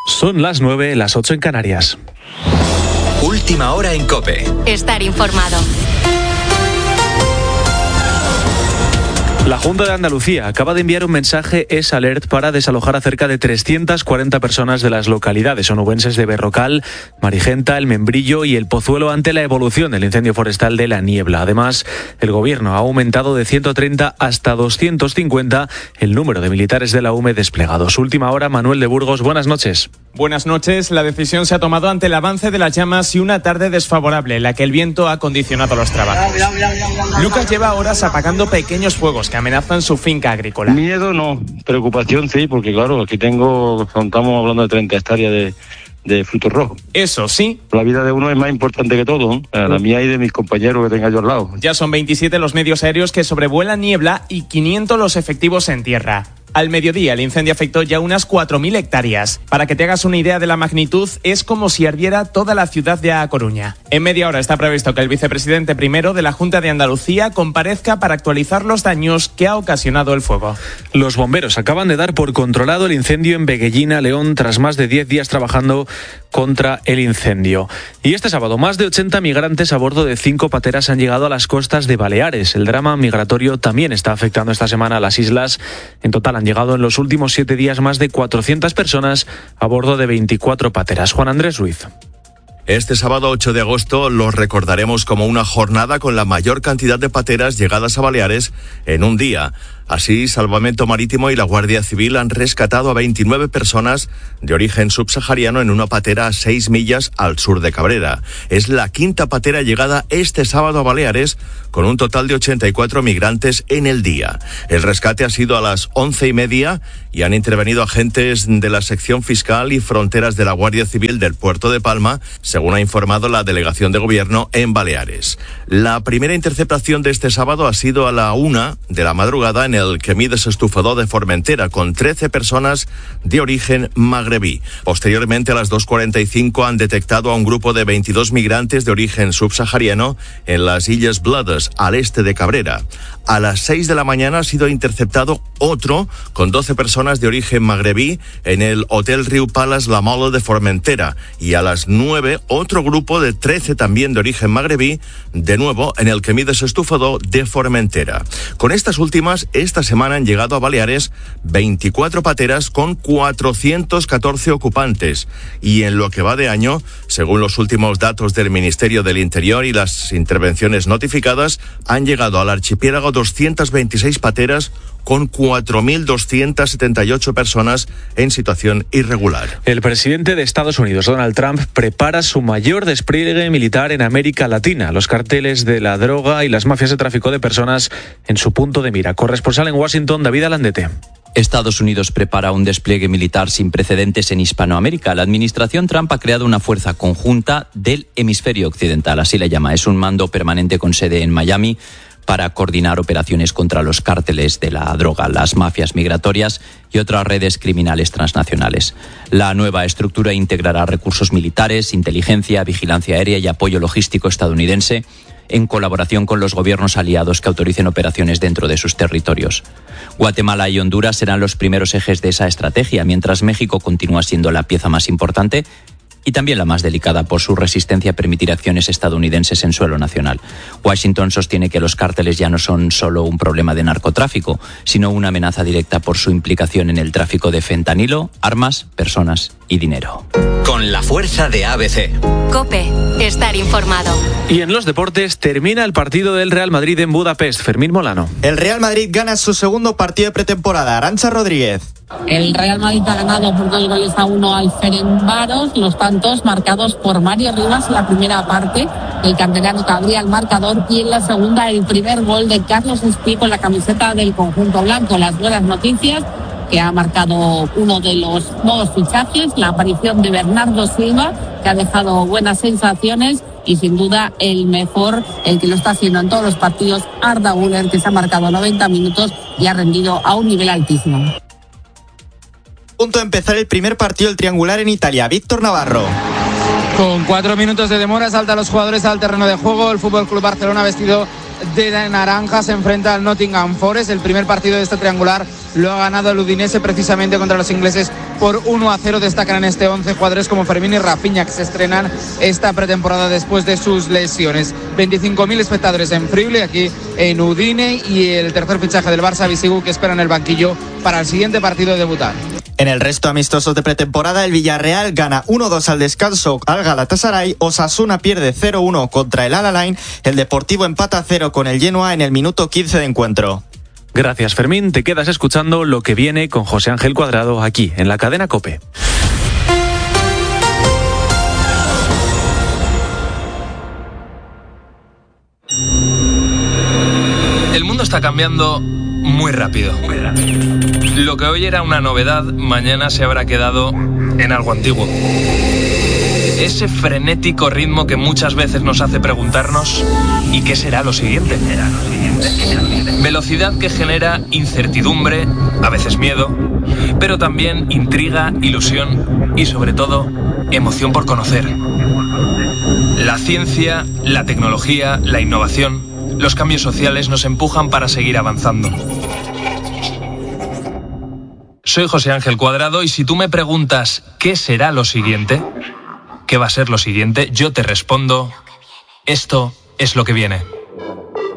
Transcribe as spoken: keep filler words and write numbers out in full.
Son las nueve, las ocho en Canarias. Última hora en COPE. Estar informado. La Junta de Andalucía acaba de enviar un mensaje S Alert para desalojar a cerca de trescientas cuarenta personas de las localidades onubenses de Berrocal, Marigenta, El Membrillo y El Pozuelo ante la evolución del incendio forestal de La Niebla. Además, el Gobierno ha aumentado de ciento treinta hasta doscientos cincuenta el número de militares de la U M E desplegados. Última hora, Manuel de Burgos, buenas noches. Buenas noches. La decisión se ha tomado ante el avance de las llamas y una tarde desfavorable en la que el viento ha condicionado los trabajos. Lucas lleva horas apagando pequeños fuegos que amenazan su finca agrícola. Miedo no, preocupación sí, porque claro, aquí tengo, estamos hablando de treinta hectáreas de, de frutos rojos. Eso sí. La vida de uno es más importante que todo, ¿no? La mía y de mis compañeros que tenga yo al lado. Ya son veintisiete los medios aéreos que sobrevuelan Niebla y quinientos los efectivos en tierra. Al mediodía el incendio afectó ya unas cuatro mil hectáreas. Para que te hagas una idea de la magnitud, es como si ardiera toda la ciudad de A Coruña. En media hora está previsto que el vicepresidente primero de la Junta de Andalucía comparezca para actualizar los daños que ha ocasionado el fuego. Los bomberos acaban de dar por controlado el incendio en Veguellina, León, tras más de diez días trabajando contra el incendio. Y este sábado, más de ochenta migrantes a bordo de cinco pateras han llegado a las costas de Baleares. El drama migratorio también está afectando esta semana a las islas. En total han llegado en los últimos siete días más de cuatrocientas personas a bordo de veinticuatro pateras. Juan Andrés Ruiz. Este sábado ocho de agosto lo recordaremos como una jornada con la mayor cantidad de pateras llegadas a Baleares en un día. Así, Salvamento Marítimo y la Guardia Civil han rescatado a veintinueve personas de origen subsahariano en una patera a seis millas al sur de Cabrera. Es la quinta patera llegada este sábado a Baleares, con un total de ochenta y cuatro migrantes en el día. El rescate ha sido a las once y media y han intervenido agentes de la sección fiscal y fronteras de la Guardia Civil del Puerto de Palma, según ha informado la Delegación de Gobierno en Baleares. La primera interceptación de este sábado ha sido a la una de la madrugada en el Quemí desestufador de Formentera, con trece personas de origen magrebí. Posteriormente, a las dos cuarenta y cinco, han detectado a un grupo de veintidós migrantes de origen subsahariano en las Illes Blades, al este de Cabrera. A las seis de la mañana ha sido interceptado otro con doce personas de origen magrebí en el Hotel Riu Palace La Mola de Formentera. Y a las nueve, otro grupo de trece también de origen magrebí, de nuevo en el Quemí desestufador de Formentera. Con estas últimas, esta semana han llegado a Baleares veinticuatro pateras con cuatrocientos catorce ocupantes. Y en lo que va de año, según los últimos datos del Ministerio del Interior y las intervenciones notificadas, han llegado al archipiélago doscientas veintiséis pateras con cuatro mil doscientas setenta y ocho personas en situación irregular. El presidente de Estados Unidos, Donald Trump, prepara su mayor despliegue militar en América Latina. Los carteles de la droga y las mafias de tráfico de personas en su punto de mira. Corresponsal en Washington, David Alandete. Estados Unidos prepara un despliegue militar sin precedentes en Hispanoamérica. La administración Trump ha creado una fuerza conjunta del hemisferio occidental, así la llama. Es un mando permanente con sede en Miami para coordinar operaciones contra los cárteles de la droga, las mafias migratorias y otras redes criminales transnacionales. La nueva estructura integrará recursos militares, inteligencia, vigilancia aérea y apoyo logístico estadounidense en colaboración con los gobiernos aliados que autoricen operaciones dentro de sus territorios. Guatemala y Honduras serán los primeros ejes de esa estrategia, mientras México continúa siendo la pieza más importante y también la más delicada por su resistencia a permitir acciones estadounidenses en suelo nacional. Washington sostiene que los cárteles ya no son solo un problema de narcotráfico, sino una amenaza directa por su implicación en el tráfico de fentanilo, armas, personas y dinero. Con la fuerza de A B C. COPE, estar informado. Y en los deportes termina el partido del Real Madrid en Budapest. Fermín Molano. El Real Madrid gana su segundo partido de pretemporada. Arantxa Rodríguez. El Real Madrid ha ganado por dos goles a uno al Ferencváros, los tantos marcados por Mario Rivas en la primera parte. El canterano que abría el marcador y en la segunda el primer gol de Carlos Espí con la camiseta del conjunto blanco. Las buenas noticias que ha marcado uno de los nuevos fichajes, la aparición de Bernardo Silva, que ha dejado buenas sensaciones, y sin duda el mejor, el que lo está haciendo en todos los partidos, Arda Güler, que se ha marcado noventa minutos y ha rendido a un nivel altísimo. Punto de empezar el primer partido del triangular en Italia. Víctor Navarro. Con cuatro minutos de demora saltan los jugadores al terreno de juego. El F C Barcelona, vestido de naranja, se enfrenta al Nottingham Forest. El primer partido de este triangular lo ha ganado el Udinese precisamente contra los ingleses por uno a cero. Destacan en este once jugadores como Fermín y Rafinha, que se estrenan esta pretemporada después de sus lesiones. veinticinco mil espectadores en Friuli, aquí en Udine, y el tercer fichaje del Barça, Bisigu, que espera en el banquillo para el siguiente partido de debutar. En el resto amistosos de pretemporada, el Villarreal gana uno dos al descanso al Galatasaray, Osasuna pierde cero uno contra el Al-Alain, el Deportivo empata cero con el Genoa en el minuto quince de encuentro. Gracias, Fermín. Te quedas escuchando lo que viene con José Ángel Cuadrado aquí en la cadena COPE. El mundo está cambiando muy rápido. Muy rápido. Lo que hoy era una novedad, mañana se habrá quedado en algo antiguo. Ese frenético ritmo que muchas veces nos hace preguntarnos ¿y qué será lo siguiente? Velocidad que genera incertidumbre, a veces miedo, pero también intriga, ilusión y sobre todo emoción por conocer. La ciencia, la tecnología, la innovación, los cambios sociales nos empujan para seguir avanzando. Soy José Ángel Cuadrado y si tú me preguntas ¿qué será lo siguiente? ¿Qué va a ser lo siguiente? Yo te respondo, esto es lo que viene.